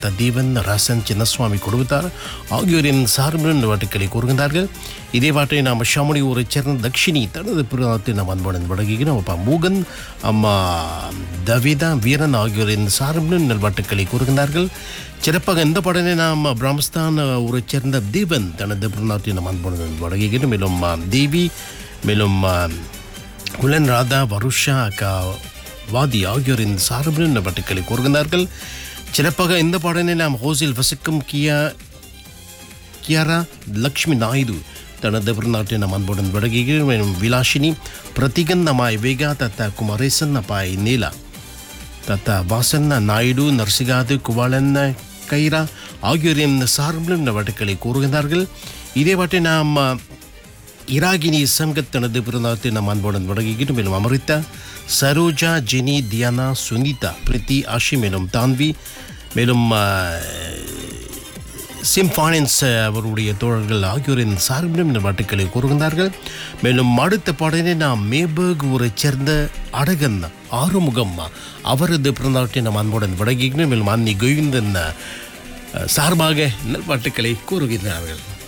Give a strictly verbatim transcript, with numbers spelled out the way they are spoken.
தீவன் ரசன் சின்னசுவாமி கொடுத்தார் ஆகியோரின் சார்பில் வாட்டுக்களை கூறுகின்றார்கள். இதே வாட்டை நாம் ஷாமணி ஊரை சேர்ந்த தக்ஷினி தனது பிறநாத்தை நாம் அன்புடன் வழங்குகிறோம். அப்பா மூகன் அம்மா தவிதா வீரன் ஆகியோரின் சார்பில் நல்வாட்டுக்களை கூறுகின்றார்கள். சிறப்பாக இந்த பாடலை நாம் பிராமஸ்தான் ஊரை சேர்ந்த தீபன் தனது பிறநாத்தை நாம் அன்புடன் வழங்குகிறோம். மேலும் தேவி மேலும் குலன் ராதா வருஷா அக்கா வாதி ஆகியோரின் சார்பில் நல்வாட்டுக்களை கூறுகின்றார்கள். சிறப்பாக இந்த பாடலை நாம் ஹோசில் வசிக்கும் கியா கியாரா லக்ஷ்மி நாயுடு தனது பிறநாட்டை நாம் அன்புடன் வழங்குகிறோம். விலாஷினி பிரதிகந்தமாய் வேகா தத்தா குமரேசன் அப்பாய் நீலா தத்தா வாசன் நாயுடு நர்சிகாது குவாலன் கைரா ஆகியோரின் சார்பில் இந்த வாட்டுக்களை கூறுகின்றார்கள். இதே வாட்டை நாம் இராகினி சங்கத் தனது பிறநாட்டை நாம் அன்புடன் வழங்குகிறோம். மேலும் அமரிதா சரோஜா ஜெனி தியானா சுனிதா பிரித்தி ஆஷி மேலும் தான்வி மேலும் சிம்பானின்ஸ் அவருடைய தோழர்கள் ஆகியோரின் சார்பிலும் இந்த வாட்டுக்களை கூறுகின்றார்கள். மேலும் அடுத்த பாடலை நாம் மேபர்க் ஊரை சேர்ந்த அடகன் ஆறுமுகம் அவரது பிறந்தநாட்டை நாம் அன்புடன் வழங்குகிறோம். மேலும் அன்னி கோவிந்தன் சார்பாக நல்வாட்டுக்களை கூறுகின்றார்கள்.